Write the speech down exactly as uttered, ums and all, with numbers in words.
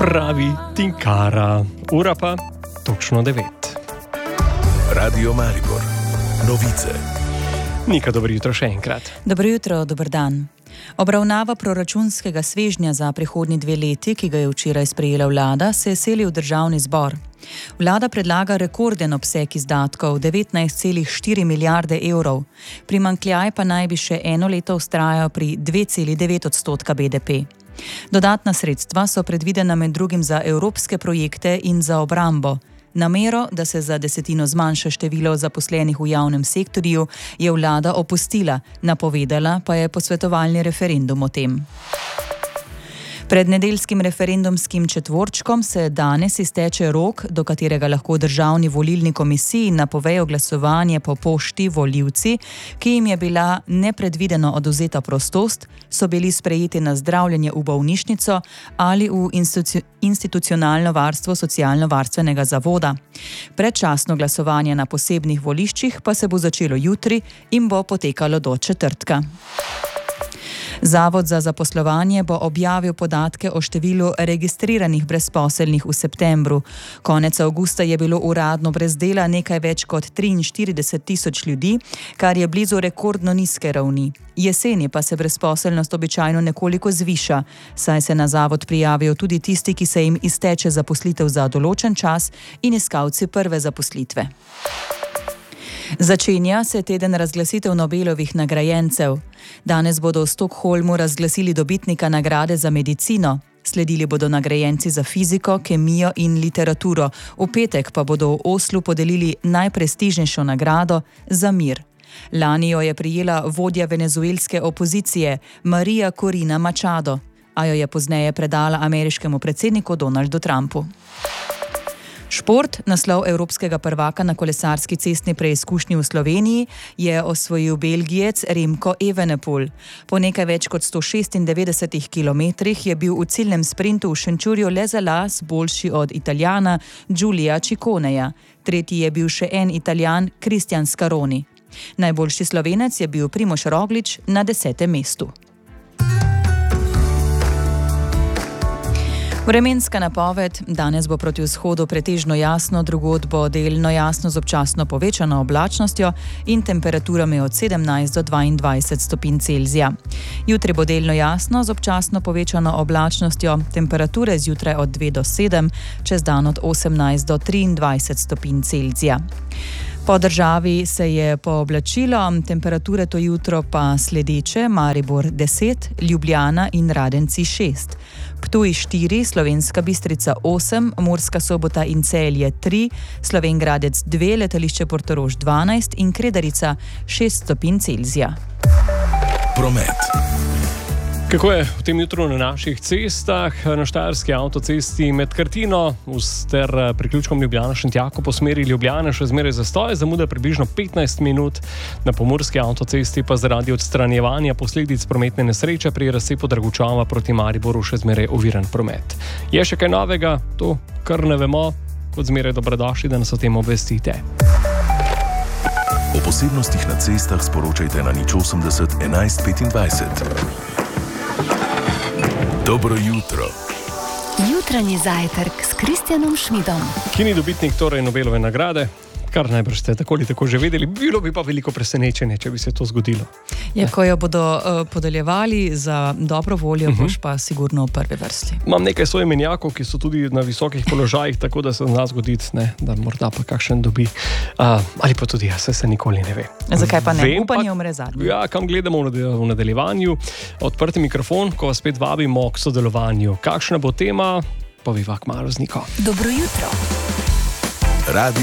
pravi Tinkara. Ura pa točno devet. Radio Maribor. Novice. Nika, dobro jutro še enkrat. Dobro jutro, dober dan. Obravnava proračunskega svežnja za prihodnji dve leti, ki ga je včeraj sprejela vlada, se je selil v državni zbor. Vlada predlaga rekorden obseg izdatkov, devetnajst celih štiri milijarde evrov. Primanjkljaj pa naj bi še eno leto vztrajal pri dve celih devet odstotka B D P. Dodatna sredstva so predvidena med drugim za evropske projekte in za obrambo. Namero, da se za desetino zmanjša število zaposlenih v javnem sektorju, je vlada opustila, napovedala pa je posvetovalni referendum o tem. Pred nedeljskim referendumskim četvorčkom se danes izteče rok, do katerega lahko državni volilni komisiji napovejo glasovanje po pošti volivci, ki jim je bila nepredvideno odvzeta prostost, so bili sprejeti na zdravljenje v bolnišnico ali v institu- institucionalno varstvo socialno-varstvenega zavoda. Predčasno glasovanje na posebnih voliščih pa se bo začelo jutri in bo potekalo do četrtka. Zavod za zaposlovanje bo objavil podatke o številu registriranih brezposelnih v septembru. Konec avgusta je bilo uradno brez dela nekaj več kot triinštirideset tisoč ljudi, kar je blizu rekordno nizke ravni. Jeseni pa se brezposelnost običajno nekoliko zviša, saj se na zavod prijavijo tudi tisti, ki se jim izteče zaposlitev za določen čas in iskalci prve zaposlitve. Začenja se teden razglasitev Nobelovih nagrajencev. Danes bodo v Stockholmu razglasili dobitnika nagrade za medicino. Sledili bodo nagrajenci za fiziko, kemijo in literaturo. V petek pa bodo v Oslu podelili najprestižnejšo nagrado za mir. Lani jo je prejela vodja venezuelske opozicije Maria Corina Machado, a jo je pozneje predala ameriškemu predsedniku Donaldu Trumpu. Šport, naslov evropskega prvaka na kolesarski cestni preizkušnji v Sloveniji, je osvojil Belgijec Remco Evenepoel. Po nekaj več kot sto šestindevetdesetih kilometrih je bil v ciljnem sprintu v Šenčurju le za las boljši od Italijana Giulia Cicconeja. Tretji je bil še en Italijan Christian Scaroni. Najboljši Slovenec je bil Primož Roglič na desetem mestu. Vremenska napoved: danes bo proti vzhodu pretežno jasno, drugod bo delno jasno z občasno povečano oblačnostjo in temperaturami od sedemnajst do dvaindvajset stopinj Celzija. Jutri bo delno jasno z občasno povečano oblačnostjo, temperature zjutraj od dve do sedem, čez dan od osemnajst do triindvajset stopinj Celzija. Po državi se je pooblačilo, temperature to jutro pa sledeče: Maribor deset, Ljubljana in Radenci šest, Ptuj štiri, Slovenska Bistrica osem, Murska Sobota in Celje tri, Slovenj Gradec dve, letališče Portorož dvanajst in Kredarica šest stopinj Celzija. Promet. Kako je v tem jutru na naših cestah? Na štajerski avtocesti med Krtino ter priključkom Ljubljana-Šentjako po smeri Ljubljane še zmeraj zastoj, zamuda približno petnajst minut. Na pomurski avtocesti pa zaradi odstranjevanja posledic prometne nesreče pri razcepu Dragučava proti Mariboru še zmeraj oviran promet. Je še kaj novega? To, kar ne vemo, kot zmeraj dobrodošli, da nas o tem obvestite. O posebnostih na cestah sporočajte na nič osemdeset enajst petindvajset. Dobro jutro. Jutranji zajtrk s Kristjanom Šmidom. Ki ni dobitnik torej Nobelove nagrade, kar najbrž ste tako ali tako že vedeli, bilo bi pa veliko presenečenje, če bi se to zgodilo. Ja, ko jo bodo uh, podeljevali za dobro voljo, uh-huh. boš pa sigurno v prvi vrsti. Imam nekaj svojih menjakov, ki so tudi na visokih položajih, tako da se zna zgoditi, ne, da morda pa kakšen dobi. Uh, ali pa tudi jaz, se nikoli ne ve. Zakaj pa ne? Vem, Upanje pa, umre zadnji. Ja, kam gledamo v nadaljevanju. Odprti mikrofon, ko vas spet vabimo k sodelovanju. Kakšna bo tema, poviva kmalu z Niko. Dobro jutro. Radio